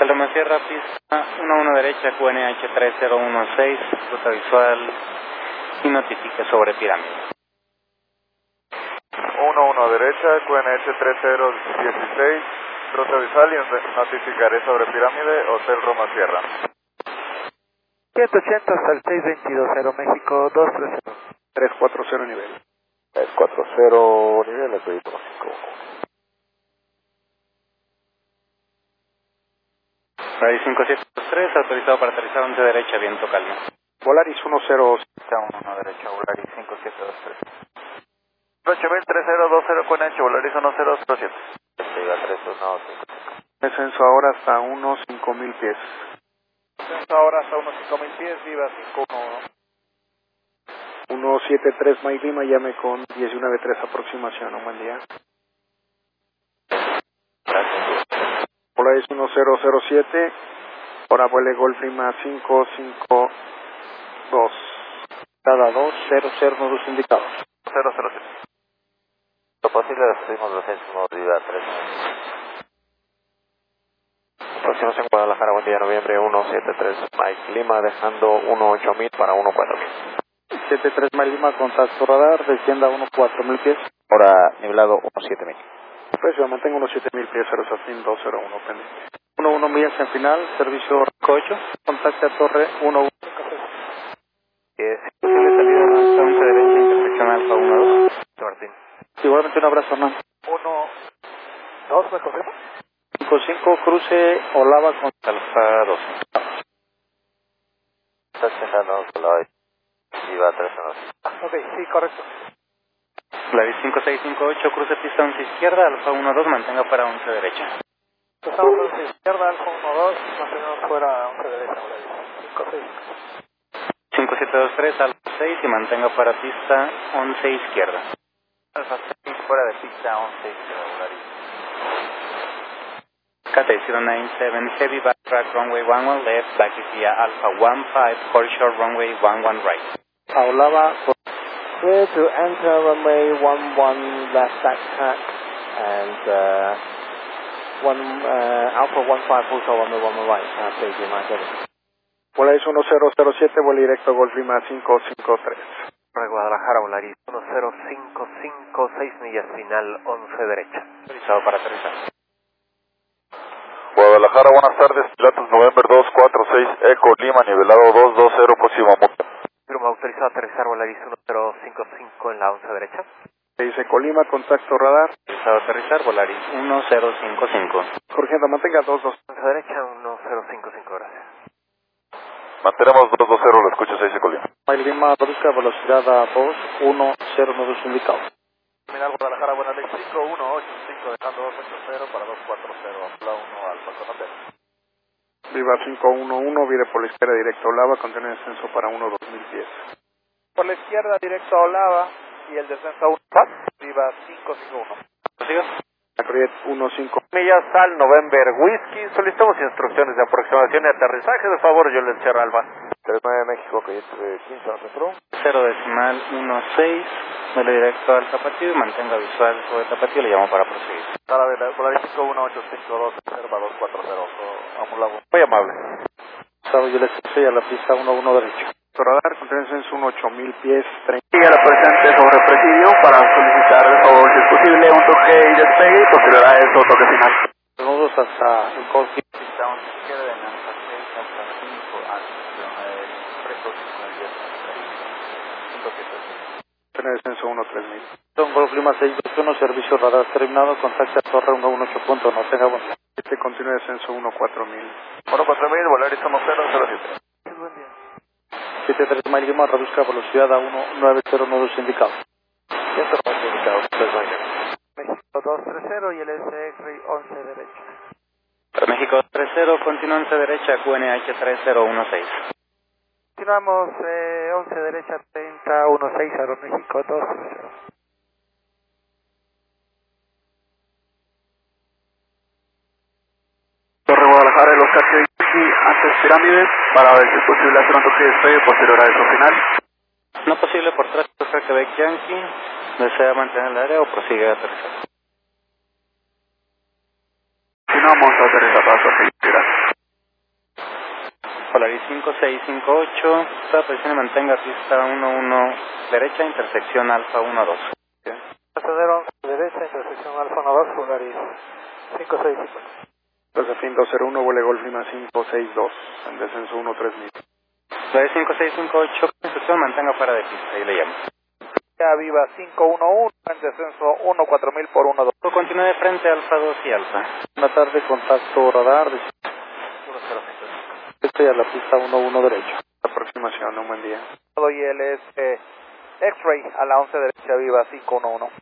Roma Sierra, pista 11 derecha, QNH 3016, ruta visual y notifique sobre pirámide. 11 derecha, QNH 3016, ruta visual y notificaré sobre pirámide, Hotel Roma Sierra. 180 hasta el 622, Aero México 230. 340 nivel. 340 nivel, el vehículo 5. Volaris 5723, autorizado para aterrizar 11 derecha, viento calma. Volaris 10. 1 derecha, Volaris 5723. 803020 QNH, Volaris 1007. Siga 3155. Descenso ahora hasta unos 5000 pies. Descenso ahora hasta unos 5000 pies, Viva 511. 173 Mike Lima, llame con 19-3 aproximación, un buen día. Volaris 1007, ahora vuele Golf Lima 552. Cada 200 nodos indicados. 007. Lo posible recibimos descenso, Viva 3. Aproximación Guadalajara, buen día, noviembre 173 Mike Lima, dejando 18000 para 14000. 73 Mike Lima, contacto radar, descienda a 14000 pies. Ahora nivelado 17000. Precio, mantengo unos 7000 pies, 0 201 pendiente. 11 millas en final, servicio Cocho, contacte a torre 11. Es posible salida hasta 11 derecha, intersección Alfa 12. Martín. Igualmente un abrazo, Hernán. 2, ¿me confirma? 55, cruce Olava con Alfa 12. Estás dejando la Viva 311. Ok, sí, correcto. Volaris 5658, cruce pista 11 izquierda, Alfa 12, mantenga para 11 derecha. Estamos en 11 izquierda, Alfa 12, mantenemos fuera 11 derecha, Volaris 565. 5723, Alfa 6 y mantenga para pista 11 izquierda. Alfa 6 fuera de pista 11 izquierda, Volaris. Cathay 097, heavy backtrack runway 11 left, back is via Alpha 15, core short runway 11 right. A Olava, Clear to enter runway 11 left backtrack and Alpha 15 full short runway 11 right, please be my service. Volaris 1007, vuelo directo Golf Lima 553. Para Guadalajara, Volaris 10556 millas final 11 derecha. Autorizado para aterrizar. Guadalajara, buenas tardes, Pilatus November 246, Eco Lima, nivelado 220, próximo monte. Firma autorizado a aterrizar, Volaris 1055 en la 11 derecha. Dice Colima, contacto radar. Autorizado a aterrizar, Volaris 1055. Corriendo, mantenga 22. 11 derecha, 1055, gracias. Mantenemos 220, lo escucho 6 Eco Lima. Mike Lima, reduzca velocidad a 210 nodos indicados. Terminal Guadalajara, buenas noches, 5185, dejando 280 para 240, Apla 1 Alfa con hotel. Viva 511, vire por la izquierda directo a Olava, contiene descenso para 2000 pies. Por la izquierda, directo a Olava, y el descenso a 1 Paz, Viva 551. ¿Prosiga? Acrojet 15. Millas al November Whisky, solicitamos instrucciones de aproximación y aterrizaje, de favor, yo les Sierra Alba. 39 México, que 15 centro. 0 decimal 16, vuelo directo al Tapatío y mantenga visual sobre Tapatío, le llamo para proseguir. Volaris 51852, reserva 240, Amulavo. Muy amable. Sábado yo les estoy a la pista 11 derecho. Radar, contiene descenso 8000 pies, 30. Sigue la presente sobre presidio para solicitar el favor, si es posible, un toque y despegue y posterior a eso, toque final. Nodos hasta el Colfi. Pista 11 izquierda en Alfa 6, Alfa 5, Tiene descenso 13000. Don Golf Lima 621, servicio radar terminado, contacte a torre 118. No tenga buen día. Este continúa descenso 14000. 14000, Volaris 1007. 73 Mike Lima, reduzca velocidad a 190 nodos indicados. 190 indicados, México 230 y el SX 11 derecha. México 30, continúa 11 derecha, QNH 3016. Continuamos 11 derecha 3016, Aeroméxico 230. Torre Guadalajara, los Oscar antes pirámide, para ver si es posible hacer un toque de despegue posterior a eso final. No posible por tráfico Quebec Yankee, desea mantener el área o prosigue a aterrizar. Si no, vamos a aterrizar para su gracias. Polaris 5658, esta posición mantenga pista 11 derecha, intersección Alfa 12. Pasajero derecha, intersección Alfa 12, Polaris 5658. Josefín 201, vuele Golf Lima 562, en descenso 13000. Polaris 5658, intersección mantenga fuera de pista, ahí le llamo. Viva 511, en descenso 14000 por 12. Continúe de frente Alfa 2 y Alfa. Buenas tardes, contacto radar de este a la pista 11 derecha. Aproximación, un buen día. Y él es X-Ray a la 11 derecha, Viva 511.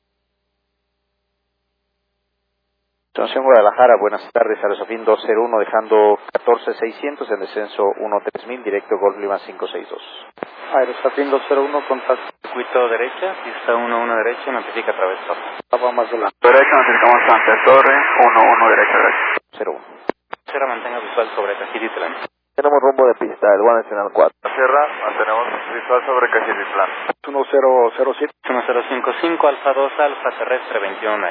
Situación Guadalajara, buenas tardes, Aerosafin 201 dejando 14600 en descenso 13000, directo Golf Lima 562. Aerosafin 201, contacto. Circuito derecha, pista 11 derecha, notifica a través de torre. Estaba más adelante. Derecha, notificamos ante torre, 11 derecha, derecha. 01. Cierra, mantenga visual sobre Cajititlán. Tenemos rumbo de pista, el One Nacional 4. Sierra, mantenemos visual sobre Cajititlán. 1007. 1055, Alfa 2, Alfa terrestre 21.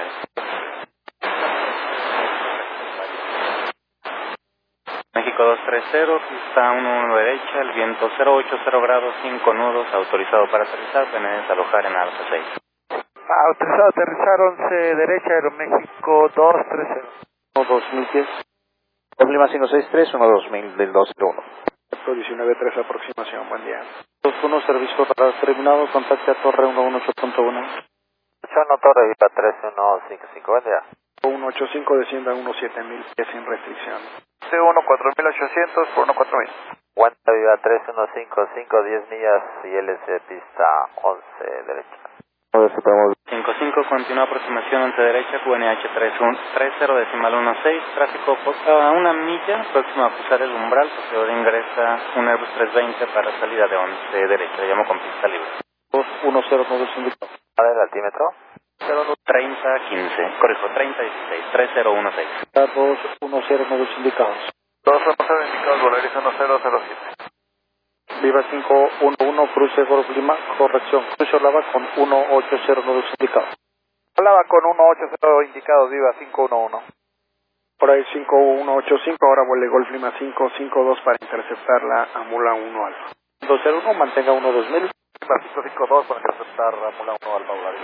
México 230, pista 11 derecha, el viento 080 grados, 5 nudos, autorizado para aterrizar, pueden desalojar en Alfa 6. Autorizado a aterrizar 11 derecha, Aeroméxico 230. 2000 pies. Golf Lima 563, 12000 del 201. 193 aproximación, buen día. 21, servicio radar terminado, contacte a torre 118.1. 81 torre, Viva 3155, buen día. 185 descienda a 17000 pies sin restricción. C1 4800 por 14000. Guanta Viva 3155, 10 millas y LC pista 11 derecha. A ver si podemos... 55, continúa aproximación 11 derecha, QNH 30.16, tráfico a 1 milla, próximo a cruzar el umbral, posterior ingresa un Airbus 320 para salida de 11 derecha, le llamo con pista libre. 2109 indicado. ¿Cuál es el altímetro? 3015, corrijo, 3016, 3016. 2109 indicados. 210 indicados, Volaris 1007. Viva 511, cruce Golf Lima, corrección. Cruce Olava con 1809 indicados. Hablaba con 180 indicados, Viva 511. Por ahí 5185, ahora vuele Golf Lima 552 para interceptar la Amula 1 Alfa. 201, mantenga 12000. Viva 552 para interceptar Amula 1 Alfa, Volaris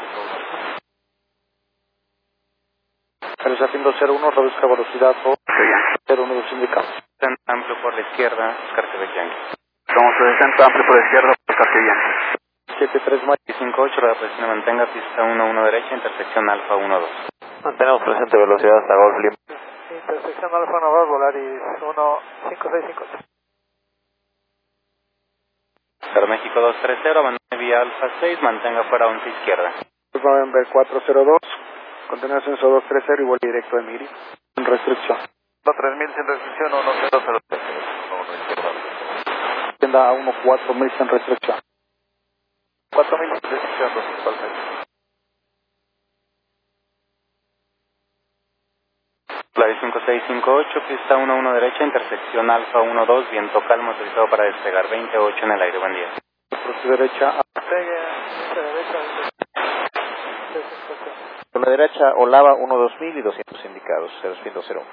512. Aerosafin 201, reduzca velocidad 012 indicados. Amplio por la izquierda, Escarcebek Yankee. Como 60 amplio por la izquierda, Castillan. 73 Mike. 58, la presión mantenga pista 11 derecha, intersección Alfa 12. Mantenemos presente velocidad hasta Golf Lima. Intersección Alfa 12, Volaris 15658. Aeroméxico 230, abandone vía Alfa 6, mantenga fuera 11 izquierda. November 402, continúa ascenso 230 y vuelo directo de Miri. Sin restricción. 3000 sin restricción, 1003. Tienda a 14000 sin restricción. 4000 sin restricción principalmente. Polaris 5658, pista 11 derecha, intersección Alfa 12, viento calmo, autorizado para despegar 28 en el aire, buen día. Cruce derecha. Por la derecha, Olava 12000 y 200 indicados, Aerosafin 201.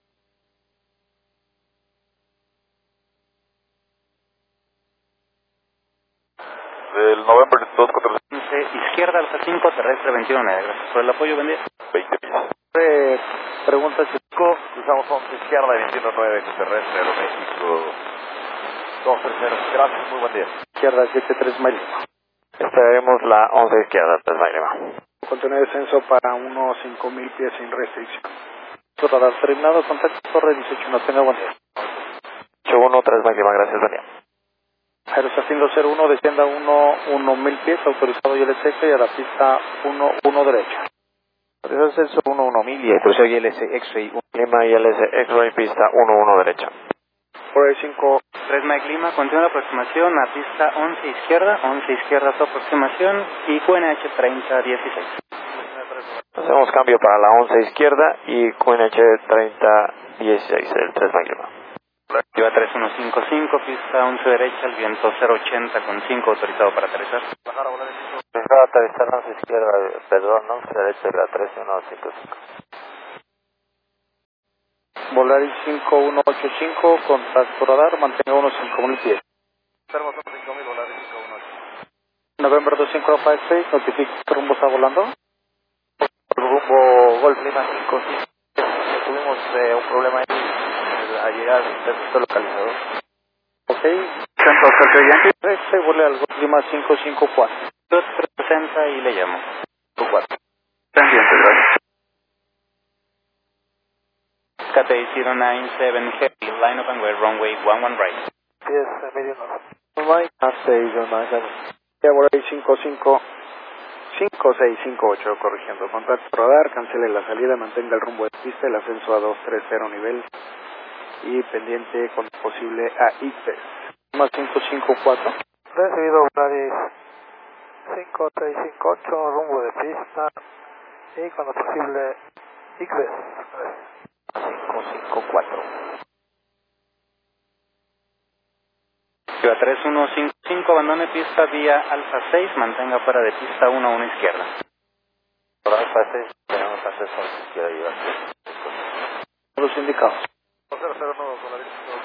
Del November 245. Izquierda Alfa 5, terrestre 21, gracias por el apoyo, buen día. 20 millas. Pregunta Chico. Cruzamos 11 izquierda y 21.9 con terrestre, Aeroméxico 230. Gracias, muy buen día. Izquierda 73 Mike. Estaremos la 11 izquierda, 3 Mike. Contiene descenso para 5000 pies sin restricción. Radar terminado, contacto torre 18, no tenga buen día. 813 Mike, gracias, buen día. Aerosafin 201, descienda 1000 pies, autorizado ILS y a la pista 11 derecha. Autorizado ascenso 11000 y autorizado ILS X-Ray 1. Lima ILS X-Ray pista 11 derecha. Por ahí 5. 3 Mike Lima, continúa la aproximación a pista 11 izquierda su aproximación y QNH 3016. Hacemos cambio para la 11 izquierda y QNH 3016, el 3 Mike Lima. Lleva 3155, pista 11 derecha, el viento 080 con 5, autorizado para aterrizar. Dejaba aterrizar 11 izquierda, perdón, 11 derecha de la 3155. Volaris 5185, contacto radar, mantenga unos 5000 pies. Tenemos unos 5000, Volaris 5185. November 2556, notifica qué rumbo está volando. Rumbo Golf Lima 5. Tuvimos un problema ahí al llegar al localizador. Ok, Centro Hotel Yankee 13, vuele al Golf Lima 554. 360 y le llamo. 4. Pendiente, gracias. Cathay 097 Heavy, line up and we're runway 11 right. Yes, medium north. Right, ya Volaris 5658, corrigiendo. Contacto radar, cancele la salida, mantenga el rumbo de pista, el ascenso a 230 nivel y pendiente con posible a ICES. Más 554. Recibido Volaris 5658, rumbo de pista y con lo posible ICBES. 554. Ciudad 3155, abandone pista vía Alfa 6, mantenga fuera de pista 1 a una izquierda. Por Alfa 6 tenemos acceso a la izquierda y Los indicados. 009, Volaris